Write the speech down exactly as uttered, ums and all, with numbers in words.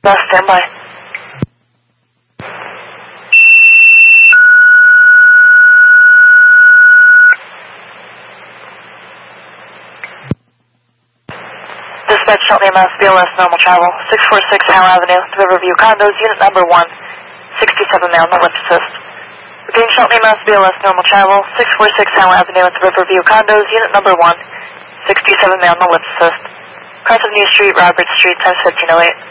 Yes, stand by. Dispatch Shelton E M S, B L S, normal travel, six forty-six Howell Avenue, Riverview Condos, unit number one, sixty-seven male, no lift assist. Repeating Shelton E M S, B L S, normal travel, six forty-six Howell Avenue, Riverview Condos, unit number one, sixty-seven male, no lift assist. Cross of New Street, Roberts Street, times fifteen oh eight.